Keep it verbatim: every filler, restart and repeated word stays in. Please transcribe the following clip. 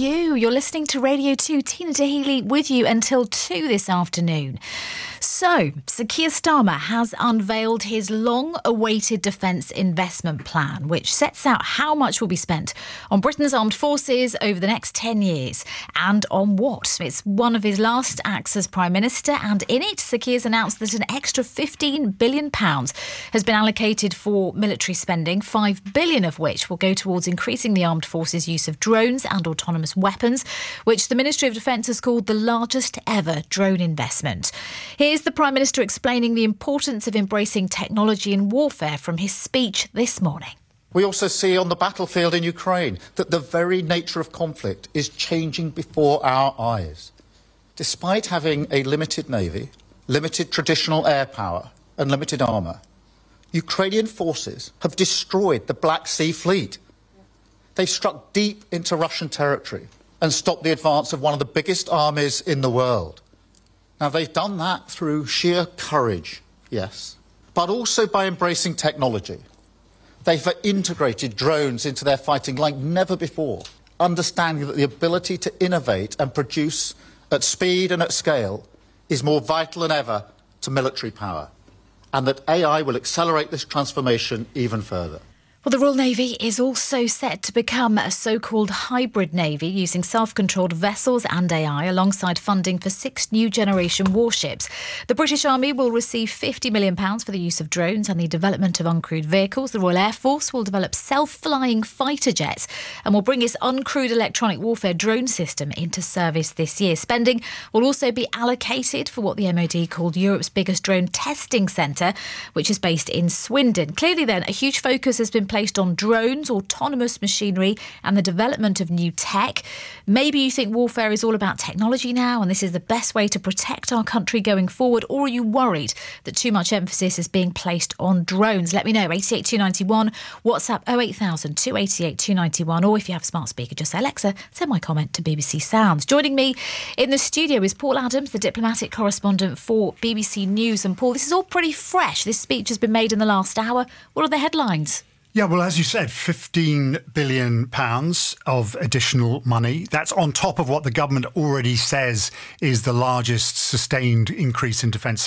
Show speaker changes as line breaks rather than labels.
you. You're listening to Radio two. Tina Daly with you until two this afternoon. So, Sir Keir Starmer has unveiled his long-awaited defence investment plan, which sets out how much will be spent on Britain's armed forces over the next ten years and on what. It's one of his last acts as Prime Minister, and in it, Sir Keir's announced that an extra fifteen billion pounds has been allocated for military spending, five billion pounds of which will go towards increasing the armed forces' use of drones and autonomous weapons, which the Ministry of Defence has called the largest ever drone investment. Here's the Prime Minister explaining the importance of embracing technology in warfare from his speech this morning.
We also see on the battlefield in Ukraine that the very nature of conflict is changing before our eyes. Despite having a limited navy, limited traditional air power and limited armour, Ukrainian forces have destroyed the Black Sea Fleet. They've struck deep into Russian territory and stopped the advance of one of the biggest armies in the world. Now, they've done that through sheer courage, yes, but also by embracing technology. They've integrated drones into their fighting like never before, understanding that the ability to innovate and produce at speed and at scale is more vital than ever to military power, and that A I will accelerate this transformation even further.
Well, the Royal Navy is also set to become a so-called hybrid navy using self-controlled vessels and A I alongside funding for six new generation warships. The British Army will receive fifty million pounds for the use of drones and the development of uncrewed vehicles. The Royal Air Force will develop self-flying fighter jets and will bring its uncrewed electronic warfare drone system into service this year. Spending will also be allocated for what the M O D called Europe's biggest drone testing centre, which is based in Swindon. Clearly then, a huge focus has been placed on drones, autonomous machinery and the development of new tech. Maybe you think warfare is all about technology now and this is the best way to protect our country going forward, or are you worried that too much emphasis is being placed on drones? Let me know, eight eight two nine one, WhatsApp oh eight thousand, two eight eight, two nine one, or if you have a smart speaker, just say, Alexa, send my comment to B B C Sounds. Joining me in the studio is Paul Adams, the diplomatic correspondent for B B C News. And Paul, this is all pretty fresh. This speech has been made in the last hour. What are the headlines?
Yeah, well, as you said, fifteen billion pounds of additional money. That's on top of what the government already says is the largest sustained increase in defence